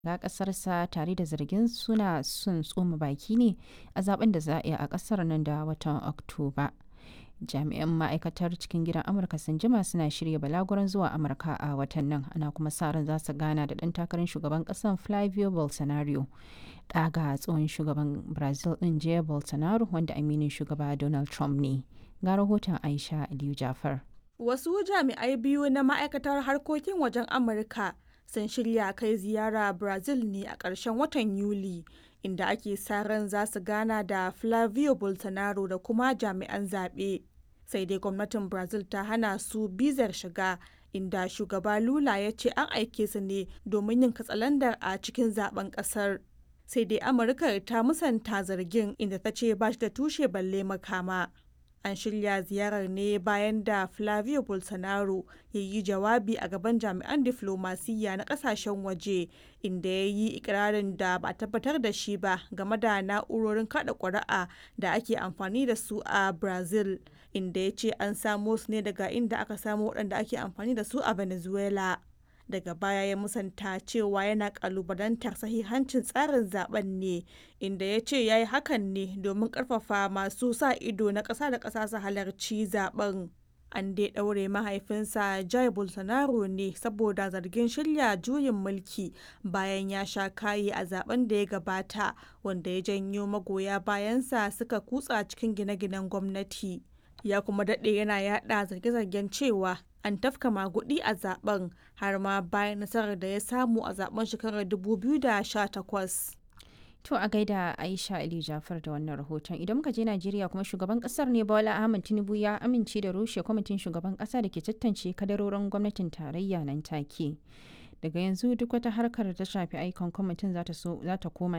ga ƙasarsa tare da zargin suna son tsoma baki ne a zaben da za a yi a ƙasar nan da watan Oktoba. Jami'an ma'aikatar cikin gidan Amurka sun jima suna shirya balaguran zuwa Amurka a watan nan, ana kuma sa ran za su gana da ɗan takarar shugaban ƙasar Flavio Bolsonaro, ɗaga tsohon shugaban Brazil ɗin Jair Bolsonaro wanda aminin shugaba Donald Trump ne. Ga rahoton Aisha Aliyu Jafar. Wasu jami'ai biyu na ma'aikatar harkokin wajen Amurka sun shirya kai ziyara Brazil ne a ƙarshen watan Yuli, inda ake sa ran za su gana da Flavio Bolsonaro da kuma jami'an zaɓe. Sai dai gwamnatin Brazil ta hana su bizar shiga, inda shugaba Lula ya ce an aike su ne domin yin katsalandar a cikin zaben ƙasar. Sai dai Amurka ta musanta zargin, inda ta ce ba shi da tushe balle makama. An shirya ziyarar ne bayan da Flavio Bolsonaro ya yi jawabi a gaban jami'an diflomasiyya na kasashen waje, inda ya yi ikirarin da ba a tabbatar da shi ba game da na'urorin kada ƙuri'a da ake amfani da su a Brazil, inda ya ce an samo su ne daga inda aka samo waɗanda ake amfani da su a Venezuela. Daga baya ya musanta cewa yana kalubalantar sahihancin tsarin zaben ne, inda ya ce ya yi hakan ne domin karfafa masu sa ido na ƙasa da ƙasa su halarci zaben. An dai ɗaure mahaifinsa Jair Bolsonaro ne saboda zargin shirya juyin mulki bayan ya sha kayi a zaben da ya gabata, wanda ya janyo magoya bayansa suka kutsa cikin gine-ginen gwamnati. Ya kuma daɗe yana yaɗa zarge-zargen cewa an tafka magudi a zaben, har ma bayan nasarar da ya samu a zaben shekarar 2018. To a gaida Aisha Ali Jafar da wannan rahoton. Idan muka je Najeriya kuma shugaban kasar ne Bola Ahmed Tinubu ya amince da rushe kwamitin shugaban kasa da ke tantance kadarorin gwamnatin tarayya nan take. Daga yanzu duk wata harkar da ta shafi aikon kwamitin za ta koma